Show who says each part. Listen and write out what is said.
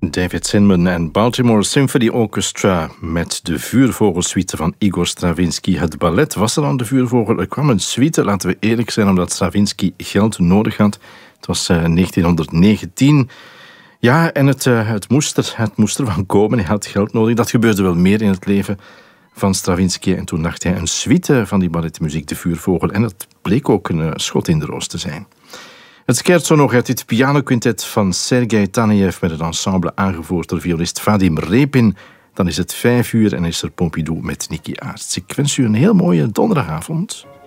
Speaker 1: David Zinman en Baltimore Symphony Orchestra met de Vuurvogelsuite van Igor Stravinsky. Het ballet was er aan de Vuurvogel. Er kwam een suite, laten we eerlijk zijn, omdat Stravinsky geld nodig had. Het was 1919. Ja, en het moest er van komen. Hij had geld nodig. Dat gebeurde wel meer in het leven van Stravinsky. En toen dacht hij een suite van die balletmuziek, de Vuurvogel. En dat bleek ook een schot in de roos te zijn. Het scherzo nog uit dit pianoquintet van Sergei Tanejev met het ensemble aangevoerd door violist Vadim Repin. Dan is het 5 uur en is er Pompidou met Nicky Aarts. Ik wens u een heel mooie donderdagavond.